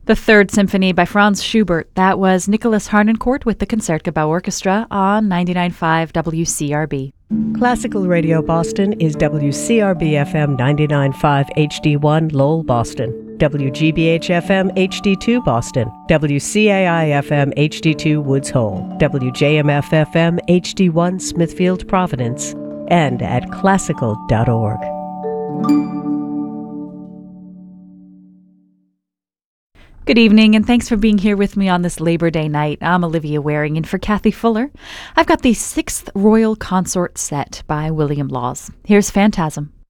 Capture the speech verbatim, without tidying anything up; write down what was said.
The Third Symphony by Franz Schubert. That was Nicholas Harnoncourt with the Concertgebouw Orchestra on ninety-nine point five W C R B. Classical Radio Boston is W C R B F M ninety-nine point five H D one Lowell, Boston, W G B H F M H D two Boston, W C A I F M H D two Woods Hole, W J M F F M H D one Smithfield, Providence, and at classical dot org. Good evening, and thanks for being here with me on this Labor Day night. I'm Olivia Waring, and for Kathy Fuller, I've got the Sixth Royal Consort Set by William Laws. Here's Phantasm.